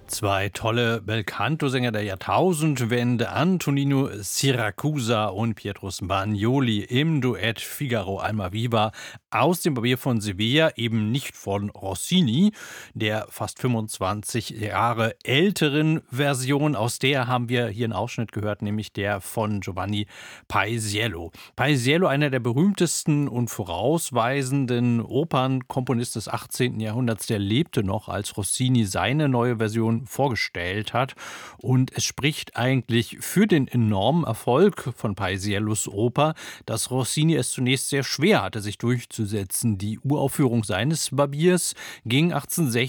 Zwei tolle Belcanto-Sänger der Jahrtausendwende, Antonino Siracusa und Pietro Sbagnoli im Duett Figaro Almaviva aus dem Barbier von Sevilla, eben nicht von Rossini, der fast 25 Jahre älteren Version. Aus der haben wir hier einen Ausschnitt gehört, nämlich der von Giovanni Paisiello. Paisiello, einer der berühmtesten und vorausweisenden Opernkomponisten des 18. Jahrhunderts, der lebte noch, als Rossini seine neue Version vorgestellt hat. Und es spricht eigentlich für den enormen Erfolg von Paisiellos Oper, dass Rossini es zunächst sehr schwer hatte, sich durchzusetzen. Die Uraufführung seines Barbiers ging 1860